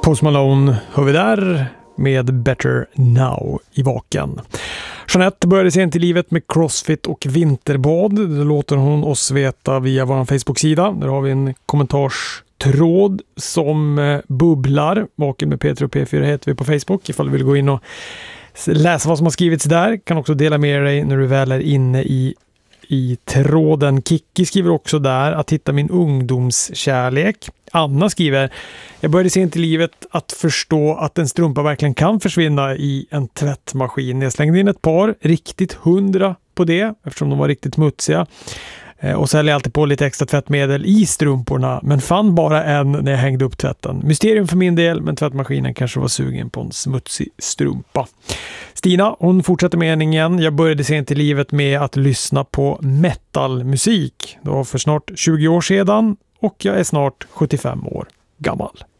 Post Malone hör vi där med Better Now i vaken. Jeanette började sent i livet med crossfit och vinterbad. Det låter hon oss veta via vår Facebook-sida. Där har vi en kommentarstråd som bubblar. Vaken med Peter och P4 heter vi på Facebook. Ifall du vill gå in och läsa vad som har skrivits där. Kan också dela med dig när du väl är inne i tråden. Kiki skriver också där att hitta min ungdomskärlek. Anna skriver: jag började sent i livet att förstå att en strumpa verkligen kan försvinna i en tvättmaskin. Jag slängde in ett par, riktigt 100 på det eftersom de var riktigt smutsiga. Och så hällde jag alltid på lite extra tvättmedel i strumporna, men fann bara en när jag hängde upp tvätten. Mysterium för min del, men tvättmaskinen kanske var sugen på en smutsig strumpa. Stina, hon fortsätter meningen. Jag började sent i livet med att lyssna på metalmusik. Det var för snart 20 år sedan och jag är snart 75 år gammal.